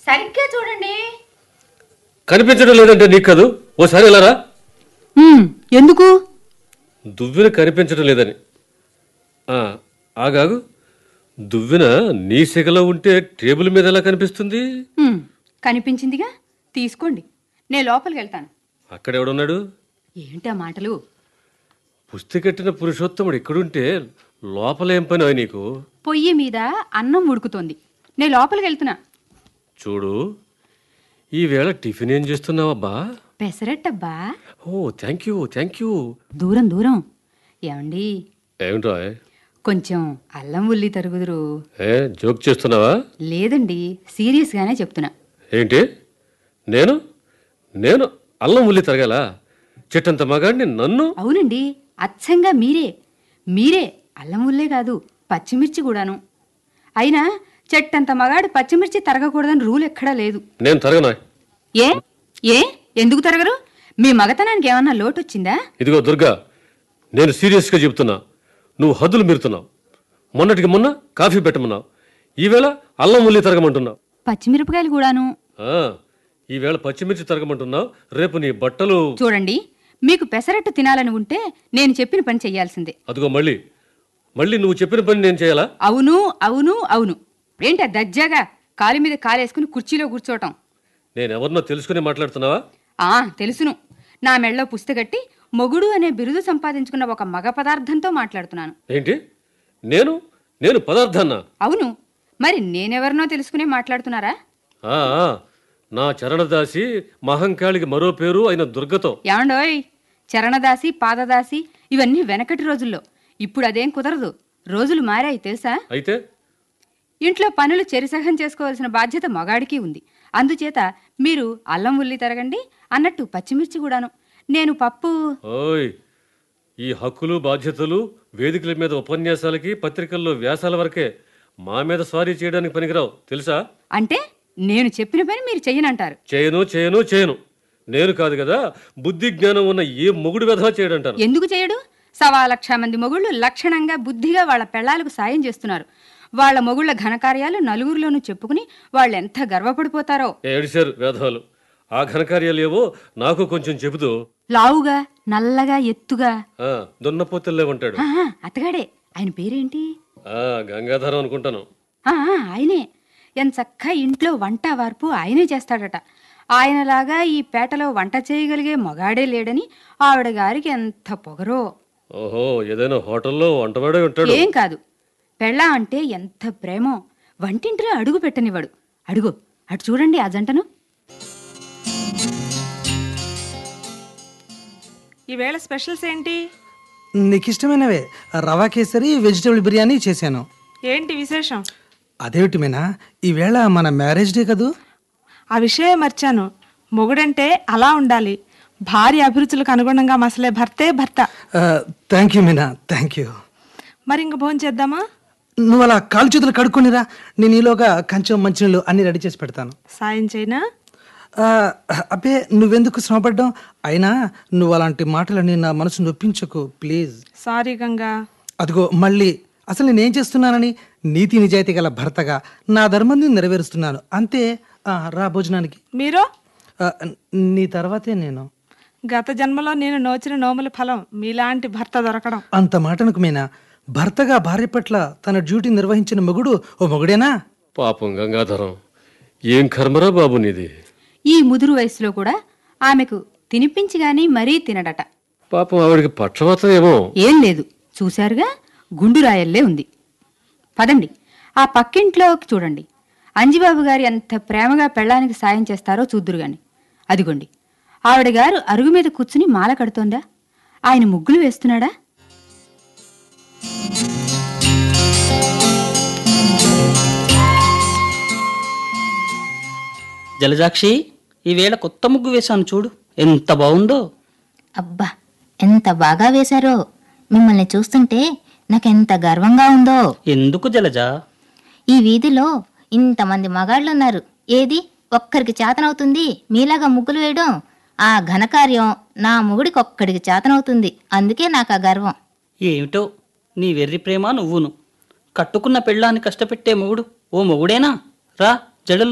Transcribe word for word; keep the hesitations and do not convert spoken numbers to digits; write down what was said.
సరిగ్గా చూడండి. కనిపించడం లేదంటే నీకు కాదు, ఓసారి ఎలా రా. ఎందుకు? దువ్వెన కనిపించడం లేదని. ఆగాగు, దువ్వెన నీ సిగలో ఉంటే టేబుల్ మీద ఎలా కనిపిస్తుంది? కనిపించిందిగా, తీసుకోండి. నేను లోపలికి వెళ్తాను. అక్కడెవడున్నాడు? ఏంటి ఆ మాటలు? పుస్తికెట్టిన పురుషోత్తముడు ఎక్కడుంటే లోపలేం పని అయి నీకు? పొయ్యి మీద అన్నం ఉడుకుతోంది, నేను లోపలికి వెళ్తున్నా. చూడు, ఈవేళ టిఫిన్ ఏం చేస్తున్నావబ్బా? పెసరట్టబ్బా. ఓ థ్యాంక్ యూ థ్యాంక్ యూ. దూరం దూరం. ఏమండి? ఏమిటో కొంచెం అల్లం ఉల్లి తరుగుదురు. ఏ జోక్ చేస్తున్నావా? లేదండి, సీరియస్ గానే చెప్తున్నా. ఏంటి? నేను నేను అల్లం ఉల్లి తరగాల? చెట్టంత మగాడిని నన్ను? అవునండి, అచ్చంగా మీరే మీరే అల్లం ఉల్లే కాదు, పచ్చిమిర్చి కూడాను. అయినా చెట్టంత మగాడు పచ్చిమిర్చి తరగకూడదని రూల్ ఎక్కడా లేదు. నేను తరగనా? ఏ ఏ ఎందుకు తరగరు? మీ మగతనానికి ఏమన్నా లోటు వచ్చిందా? ఇదిగో దుర్గా, నేను సీరియస్గా చెబుతున్నా, నువ్వు హద్దులు మీరుతున్నావు. మొన్నటికి మొన్న కాఫీ పెట్టమన్నావు, ఈవేళ అల్లం ఉల్లి తరగమంటున్నావు. పచ్చిమిరపకాయలు కూడాను. ఈవేళ పచ్చిమిర్చి తరగమంటున్నావు, రేపు నీ బట్టలు. చూడండి, మీకు పెసరట్టు తినాలని ఉంటే నేను చెప్పిన పని చెయ్యాల్సిందే. అదిగో మళ్ళీ మళ్ళీ నువ్వు చెప్పిన పని నేను చేయాలా? అవును అవును అవును. ఏంటా దజ్జాగా కాలు మీద కాలేసుకుని కుర్చీలో కూర్చోవటం? నేనెవరినో తెలుసుకుని మాట్లాడుతున్నావా? ఆ తెలుసును. నా మెళ్ళో పుస్తకట్టి మొగుడు అనే బిరుదు సంపాదించుకున్న ఒక మగ పదార్థంతో మాట్లాడుతున్నాను. ఏంటి? నేను నేను పదార్థాన్నా? అవును, మరి నేనెవరినో తెలుసుకునే మాట్లాడుతున్నారా? నా చరణదాసి మహంకాళికి మరో పేరు అయిన దుర్గతో. ఏమండోయ్, చరణదాసి పాదదాసి ఇవన్నీ వెనకటి రోజుల్లో. ఇప్పుడు అదేం కుదరదు, రోజులు మారాయి తెలుసా? అయితే ఇంట్లో పనులు చెరిసగం చేసుకోవాల్సిన బాధ్యత మగాడికి ఉంది. అందుచేత మీరు అల్లం ఉల్లి తరగండి అన్నట్టు పచ్చిమిర్చి కూడాను. నేను పప్పు. ఓయ్, ఈ హక్కులు బాధ్యతలు వేదికల మీద ఉపన్యాసాలకి పత్రికల్లో వ్యాసాల వరకే, మా మీద స్వారీ చేయడానికి పనికిరావు తెలుసా? అంటే నేను చెప్పిన పని మీరు చెయ్యనంటారు? చేయను చేయను చేయను. నేను కాదు కదా, బుద్ధి జ్ఞానం ఉన్న ఏ మొగుడు వెధవా చేయడంటారు. ఎందుకు చేయడు? సవా లక్ష మంది మొగుళ్ళు లక్షణంగా బుద్ధిగా వాళ్ళ పెళ్లాలకు సాయం చేస్తున్నారు. వాళ్ళ మొగుళ్ళ ఘనకార్యాలు నలుగురిలోనూ చెప్పుకుని వాళ్ళు ఎంత గర్వపడిపోతారో. ఏడిశారు వేధవాలు. ఆ ఘనకార్యాలు ఏవో నాకు కొంచెం చెబుతూ. లావుగా నల్లగా ఎత్తుగా దున్నపోతల్లే ఉంటాడు. అతగాడే. ఆయన పేరేంటి? గంగాధరం అనుకుంటాను. ఆయనే. ఎంచక్కా ఇంట్లో వంట వార్పు ఆయనే చేస్తాడట. ఆయనలాగా ఈ పేటలో వంట చేయగలిగే మగాడే లేడని ఆవిడ గారికి ఎంత పొగరో. ఓహో, ఏదైనా హోటల్లో వంటవాడే ఉంటాడు. ఏం కాదు, పెళ్ళా అంటే ఎంత ప్రేమో. వంటింటిలో అడుగు పెట్టనివాడు. అడుగు అటు చూడండి ఆ జంటను. ఈవేళ స్పెషల్స్ ఏంటి? నీకు ఇష్టమైనవే, రవా కేసరి, వెజిటేబుల్ బిర్యానీ చేశాను. ఏంటి విశేషం? అదేమిటి మీనా, ఈవేళ మన మ్యారేజ్ డే కదూ? ఆ విషయమే మర్చాను. మొగుడంటే అలా ఉండాలి, భార్య అభిరుచులకు అనుగుణంగా మసలే భర్తే భర్త. Thank you Meena, thank you. మరి ఇంక భోజనం చేద్దామా? నువ్వు అలా కాలు చేతులు కడుక్కొనిరా, నేను ఈలోగా కంచెం మంచినీళ్ళు అన్ని రెడీ చేసి పెడతాను. సాయం చేయనా? అబ్బే, నువ్వెందుకు శ్రమపడ్డావు? అయినా నువ్వు అలాంటి మాటలని నా మనసు నొప్పించకు ప్లీజ్. సారీ గంగా. అదిగో మళ్ళీ, అసలు నేనేం చేస్తున్నానని నీతి నిజాయితీ గల భర్తగా నా ధర్మాన్ని నెరవేరుస్తున్నాను అంతే. రా భోజనానికి. మీరు? నీ తర్వాతే నేను. గత జన్మలో నేను నోచిన నోముల ఫలం మీలాంటి భర్త దొరకడం. అంత మాటనకు మీనా, భర్తగా భార్య పట్ల తన డ్యూటీ నిర్వహించిన మొగుడు ఓ మొగుడేనా? పాపం గంగాధరం, ఏం కర్మరా బాబు నీది. ఈ ముదురు వయసులో కూడా ఆమెకు తినిపించి గాని మరీ తినడట. పాపం ఆవిడికి పక్షవాతం ఏమో. ఏం లేదు, చూశారుగా, గుండురాయల్లే ఉంది. పదండి ఆ పక్కింట్లో చూడండి. అంజిబాబు గారు ఎంత ప్రేమగా పెళ్ళానికి సాయం చేస్తారో చూద్దురు గాని. అదిగోండి, ఆవిడ గారు అరుగు మీద కూర్చుని మాల కడుతోందా? ఆయన ముగ్గులు వేస్తున్నాడా? జలజాక్షి, ఈవేళ కొత్త ముగ్గు వేశాను చూడు, ఎంత బాగుందో. అబ్బా, ఎంత బాగా వేశారో. మిమ్మల్ని చూస్తుంటే నాకెంత గర్వంగా ఉందో. ఎందుకు జలజా? ఈ వీధిలో ఇంతమంది మగాళ్ళున్నారు, ఏది ఒక్కరికి చేతనవుతుంది మీలాగా ముగ్గులు వేయడం? ఆ ఘనకార్యం నా మొగుడికి ఒక్కడికి చేతనవుతుంది, అందుకే నాకు ఆ గర్వం. ఏమిటో నీ వెర్రి ప్రేమ నువ్వును. కట్టుకున్న పెళ్ళాన్ని కష్టపెట్టే మొగుడు ఓ మొగుడేనా? రా, జడలు